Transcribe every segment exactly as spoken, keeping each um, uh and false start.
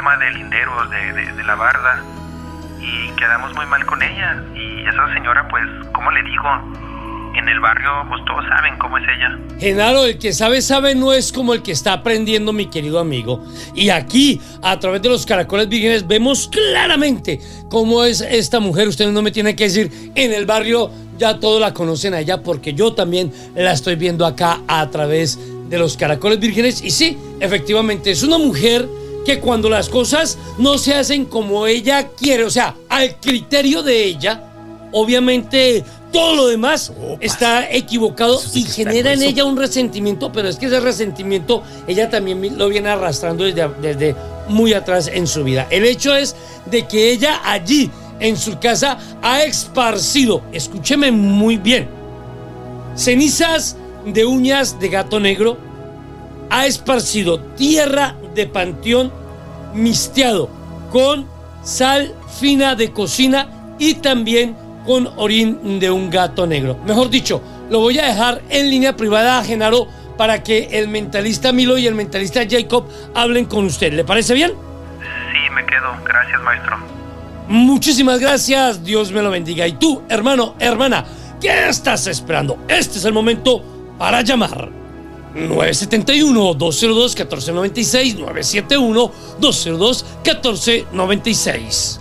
problema de linderos, de, de, de la barda, y quedamos muy mal con ella. Y esa señora, pues, ¿cómo le digo? En el barrio, pues todos saben cómo es ella. Genaro, el que sabe, sabe no es como el que está aprendiendo, mi querido amigo. Y aquí, a través de los Caracoles Vírgenes, vemos claramente cómo es esta mujer. Ustedes no me tienen que decir, en el barrio ya todos la conocen a ella, porque yo también la estoy viendo acá a través de los Caracoles Vírgenes. Y sí, efectivamente, es una mujer que cuando las cosas no se hacen como ella quiere, o sea, al criterio de ella, obviamente todo lo demás oh, está equivocado sí y genera en ella un resentimiento, pero es que ese resentimiento ella también lo viene arrastrando desde, desde muy atrás en su vida. El hecho es de que ella allí en su casa ha esparcido, escúcheme muy bien, cenizas de uñas de gato negro, ha esparcido tierra de panteón misteado con sal fina de cocina y también con orín de un gato negro. Mejor dicho, lo voy a dejar en línea privada a Genaro para que el mentalista Milo y el mentalista Jacob hablen con usted. ¿Le parece bien? Sí, me quedo. Gracias, maestro. Muchísimas gracias. Dios me lo bendiga. Y tú, hermano, hermana, ¿qué estás esperando? Este es el momento para llamar. nueve siete uno, dos cero dos, uno cuatro nueve seis, nueve siete uno, dos cero dos, uno cuatro nueve seis.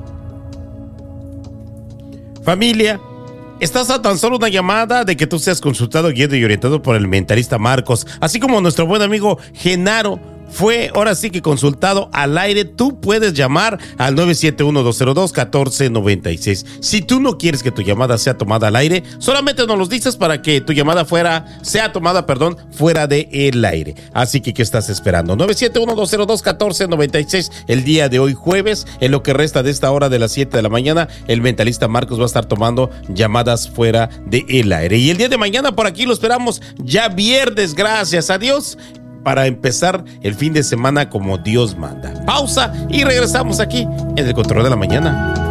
Familia, estás a tan solo una llamada de que tú seas consultado, guiado y orientado por el mentalista Marcos, así como nuestro buen amigo Genaro fue ahora sí que consultado al aire. Tú puedes llamar al nueve siete uno, dos cero dos, uno cuatro nueve seis. Si tú no quieres que tu llamada sea tomada al aire, solamente nos lo dices para que tu llamada fuera, sea tomada, perdón, fuera de el aire. Así que, ¿qué estás esperando? nueve siete uno, dos cero dos, uno cuatro nueve seis. El día de hoy, jueves, en lo que resta de esta hora de las siete de la mañana, el mentalista Marcos va a estar tomando llamadas fuera de el aire. Y el día de mañana por aquí lo esperamos ya viernes, gracias a Dios, para empezar el fin de semana como Dios manda. Pausa y regresamos aquí en el Control de la Mañana.